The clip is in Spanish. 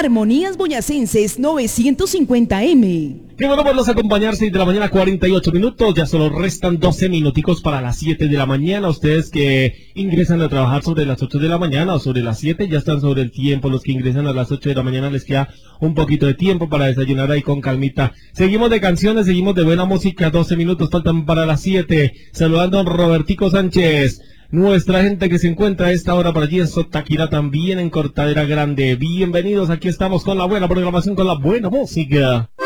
Armonías Boyacenses 950M. Qué bueno poderlos acompañar, 6 de la mañana, 48 minutos. Ya solo restan 12 minuticos para las 7 de la mañana. Ustedes que ingresan a trabajar sobre las 8 de la mañana o sobre las 7, ya están sobre el tiempo. Los que ingresan a las 8 de la mañana les queda un poquito de tiempo para desayunar ahí con calmita. Seguimos de canciones, seguimos de buena música. 12 minutos faltan para las 7. Saludando a Robertico Sánchez. Nuestra gente que se encuentra a esta hora por allí en Sotaquira, también en Cortadera Grande. Bienvenidos, aquí estamos con la buena programación, con la buena música.